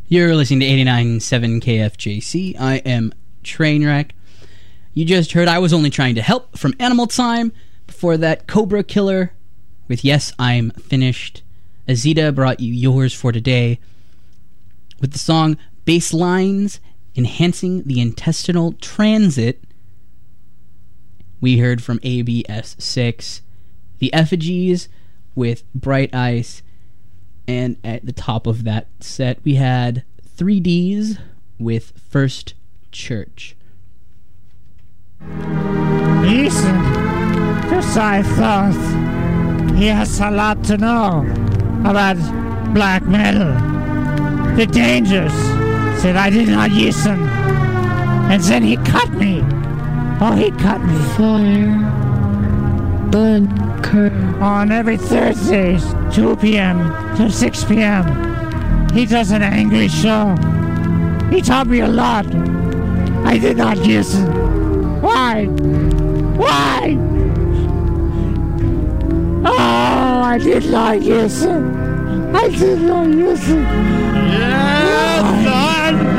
You're listening to 89.7 KFJC. I am Trainwreck. You just heard I Was Only Trying to Help from Animal Time. Before that, Cobra Killer with Yes, I'm Finished. Azita brought you yours for today with the song Baselines, Enhancing the Intestinal Transit. We heard from ABS6, The Effigies with Bright Ice. And at the top of that set, we had 3Ds with First Church. Listen, because I thought he has a lot to know about black metal. The dangers. Said I did not listen. And then he cut me. Oh, he cut me. Fire. Bunker. On every Thursdays, 2 p.m. to 6 p.m. He does an angry show. He taught me a lot. I did not listen. Why? Why? Oh, I did not listen. I did not listen. Yes, son!